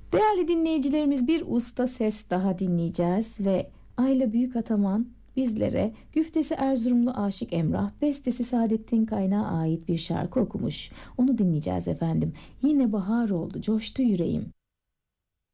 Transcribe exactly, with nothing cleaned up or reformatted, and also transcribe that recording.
Değerli dinleyicilerimiz, bir usta ses daha dinleyeceğiz ve Ayla Büyükataman bizlere güftesi Erzurumlu Aşık Emrah, bestesi Saadettin Kaynağı ait bir şarkı okumuş. Onu dinleyeceğiz efendim. Yine bahar oldu, coştu yüreğim.